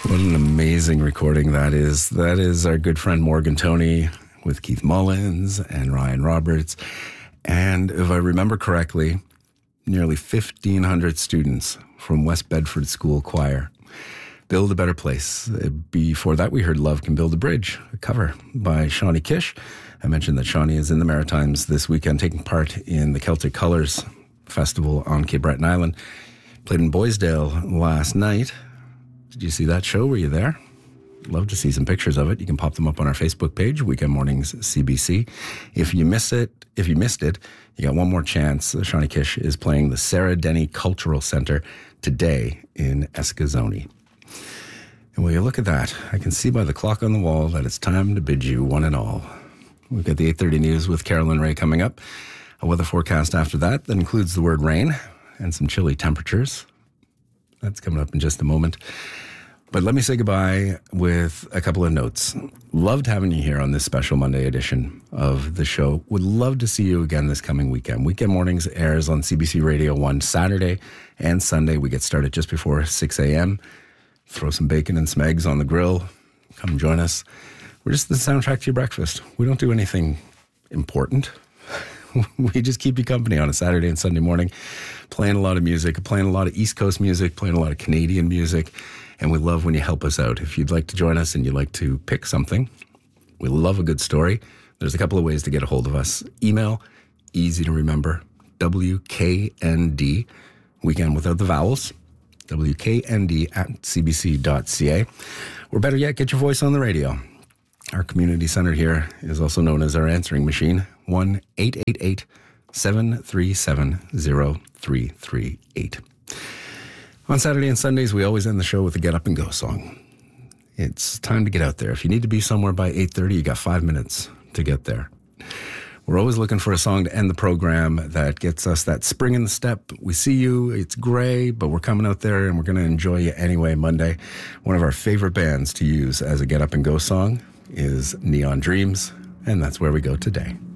What an amazing recording that is. That is our good friend Morgan Toney with Keith Mullins and Ryan Roberts. And if I remember correctly, nearly 1,500 students from West Bedford School Choir. Build a Better Place. Before that, we heard Love Can Build a Bridge, a cover by Shawnee Kish. I mentioned that Shawnee is in the Maritimes this weekend, taking part in the Celtic Colours Festival on Cape Breton Island. Played in Boysdale last night. Did you see that show? Were you there? Love to see some pictures of it. You can pop them up on our Facebook page, Weekend Mornings CBC. If you missed it, you got one more chance. Shawnee Kish is playing the Sarah Denny Cultural Centre today in Escazone. And when you look at that, I can see by the clock on the wall that it's time to bid you one and all. We've got the 8:30 news with Carolyn Ray coming up. A weather forecast after that includes the word rain and some chilly temperatures. That's coming up in just a moment. But let me say goodbye with a couple of notes. Loved having you here on this special Monday edition of the show. Would love to see you again this coming weekend. Weekend Mornings airs on CBC Radio 1 Saturday and Sunday. We get started just before 6 a.m. Throw some bacon and some eggs on the grill. Come join us. We're just the soundtrack to your breakfast. We don't do anything important. We just keep you company on a Saturday and Sunday morning, playing a lot of music, playing a lot of East Coast music, playing a lot of Canadian music. And we love when you help us out. If you'd like to join us and you'd like to pick something, we love a good story. There's a couple of ways to get a hold of us. Email, easy to remember, WKND, weekend without the vowels, WKND@cbc.ca. Or better yet, get your voice on the radio. Our community center here is also known as our answering machine, 1-888-737-0338. On Saturday and Sundays, we always end the show with a Get Up and Go song. It's time to get out there. If you need to be somewhere by 8:30, you got 5 minutes to get there. We're always looking for a song to end the program that gets us that spring in the step. We see you, it's gray, but we're coming out there and we're going to enjoy you anyway Monday. One of our favorite bands to use as a Get Up and Go song is Neon Dreams, and that's where we go today.